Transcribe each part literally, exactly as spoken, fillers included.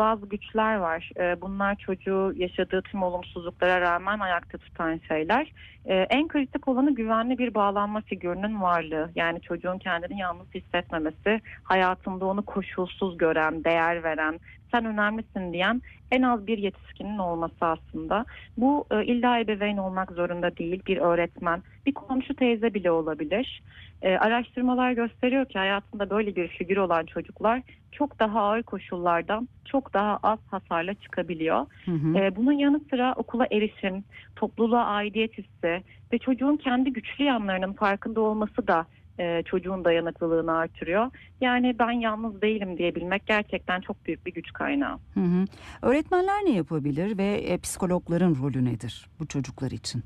bazı güçler var. E, bunlar çocuğu yaşadığı tüm olumsuzluklara rağmen ayakta tutan şeyler. E, en kritik olanı güvenli bir bağlanma figürünün varlığı. Yani çocuğun kendini yalnız hissetmemesi, hayatında onu koşulsuz gören, değer veren, sen önemlisin diyen en az bir yetişkinin olması aslında. Bu e, illa ebeveyn olmak zorunda değil, bir öğretmen, bir komşu teyze bile olabilir. E, araştırmalar gösteriyor ki hayatında böyle bir figür olan çocuklar çok daha ağır koşullardan çok daha az hasarla çıkabiliyor. Hı hı. E, bunun yanı sıra okula erişim, topluluğa aidiyet hissi ve çocuğun kendi güçlü yanlarının farkında olması da e, çocuğun dayanıklılığını artırıyor. Yani ben yalnız değilim diyebilmek gerçekten çok büyük bir güç kaynağı. Hı hı. Öğretmenler ne yapabilir ve e, psikologların rolü nedir bu çocuklar için?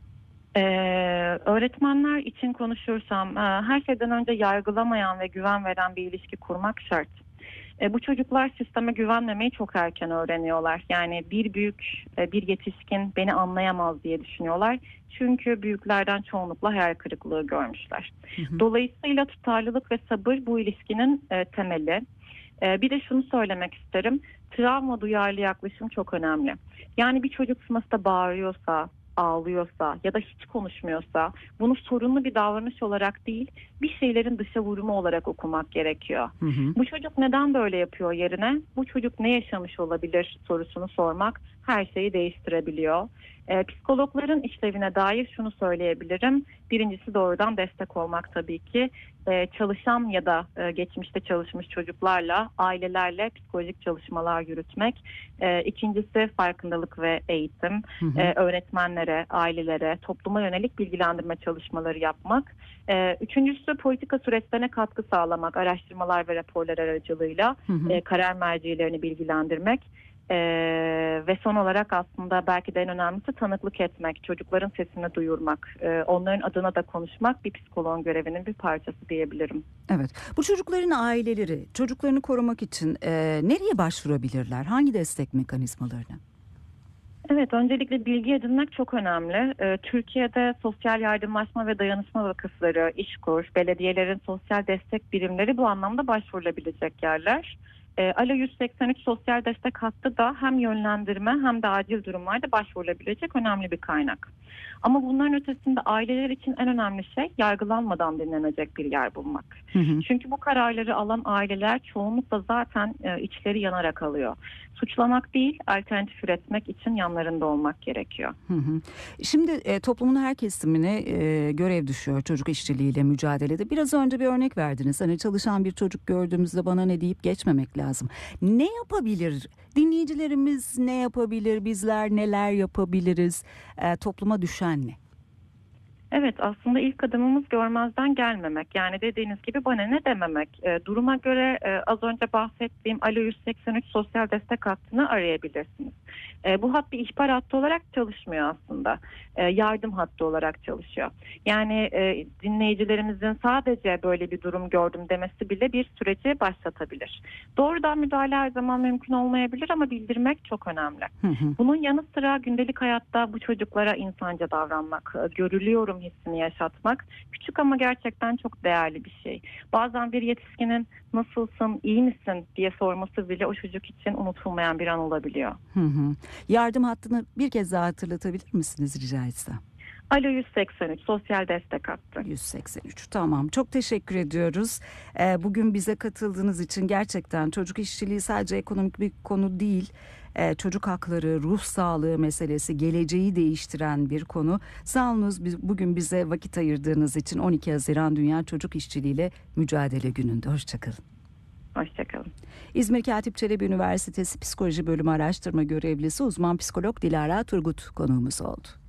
Ee, öğretmenler için konuşursam e, her şeyden önce yargılamayan ve güven veren bir ilişki kurmak şart. E, bu çocuklar sisteme güvenmemeyi çok erken öğreniyorlar. Yani bir büyük, e, bir yetişkin beni anlayamaz diye düşünüyorlar. Çünkü büyüklerden çoğunlukla hayal kırıklığı görmüşler. Hı hı. Dolayısıyla tutarlılık ve sabır bu ilişkinin e, temeli. E, bir de şunu söylemek isterim. Travma duyarlı yaklaşım çok önemli. Yani bir çocuk sınıfta bağırıyorsa, ağlıyorsa ya da hiç konuşmuyorsa bunu sorunlu bir davranış olarak değil, bir şeylerin dışa vurumu olarak okumak gerekiyor. Hı hı. Bu çocuk neden böyle yapıyor yerine bu çocuk ne yaşamış olabilir sorusunu sormak her şeyi değiştirebiliyor. Ee, psikologların işlevine dair şunu söyleyebilirim. Birincisi doğrudan destek olmak tabii ki. Ee, çalışan ya da e, geçmişte çalışmış çocuklarla, ailelerle psikolojik çalışmalar yürütmek. Ee, ikincisi farkındalık ve eğitim. Hı hı. Ee, öğretmenlere, ailelere, topluma yönelik bilgilendirme çalışmaları yapmak. Ee, üçüncüsü politika süreçlerine katkı sağlamak, araştırmalar ve raporlar aracılığıyla Hı hı. e, karar mercilerini bilgilendirmek. Ee, ve son olarak aslında belki de en önemlisi tanıklık etmek, çocukların sesini duyurmak, e, onların adına da konuşmak bir psikoloğun görevinin bir parçası diyebilirim. Evet. Bu çocukların aileleri çocuklarını korumak için e, nereye başvurabilirler? Hangi destek mekanizmalarına? Evet, öncelikle bilgi edinmek çok önemli. Ee, Türkiye'de sosyal yardımlaşma ve dayanışma vakıfları, İşkur, belediyelerin sosyal destek birimleri bu anlamda başvurulabilecek yerler. E, Alo yüz seksen üç sosyal destek hattı da hem yönlendirme hem de acil durumlarda başvurulabilecek önemli bir kaynak. Ama bunların ötesinde aileler için en önemli şey yargılanmadan dinlenecek bir yer bulmak. Hı hı. Çünkü bu kararları alan aileler çoğunlukla zaten e, içleri yanarak alıyor. Suçlamak değil, alternatif üretmek için yanlarında olmak gerekiyor. Hı hı. Şimdi e, toplumun her kesimine e, görev düşüyor çocuk işçiliğiyle mücadelede. Biraz önce bir örnek verdiniz. Hani çalışan bir çocuk gördüğümüzde bana ne deyip geçmemek lazım. Ne yapabilir? Dinleyicilerimiz ne yapabilir? Bizler neler yapabiliriz? E, topluma düşen ne? Evet, aslında ilk adımımız görmezden gelmemek. Yani dediğiniz gibi bana ne dememek. E, duruma göre e, az önce bahsettiğim Alo yüz seksen üç sosyal destek hattını arayabilirsiniz. E, bu hat bir ihbar hattı olarak çalışmıyor aslında. E, yardım hattı olarak çalışıyor. Yani e, dinleyicilerimizin sadece böyle bir durum gördüm demesi bile bir süreci başlatabilir. Doğrudan müdahale her zaman mümkün olmayabilir ama bildirmek çok önemli. Hı hı. Bunun yanı sıra gündelik hayatta bu çocuklara insanca davranmak, e, görülüyorum hissini yaşatmak küçük ama gerçekten çok değerli bir şey. Bazen bir yetişkinin nasılsın, iyi misin diye sorması bile o çocuk için unutulmayan bir an olabiliyor. Hı hı. Yardım hattını bir kez daha hatırlatabilir misiniz rica etsem? Alo yüz seksen üç sosyal destek hattı. yüz seksen üç tamam, çok teşekkür ediyoruz. Ee, bugün bize katıldığınız için gerçekten çocuk işçiliği sadece ekonomik bir konu değil. Ee, çocuk hakları, ruh sağlığı meselesi, geleceği değiştiren bir konu. Sağ olunuz bugün bize vakit ayırdığınız için. On iki Haziran Dünya Çocuk İşçiliğiyle Mücadele Günü'nde. Hoşçakalın. Hoşçakalın. İzmir Katip Çelebi Üniversitesi Psikoloji Bölümü Araştırma Görevlisi uzman psikolog Dilara Turgut konuğumuz oldu.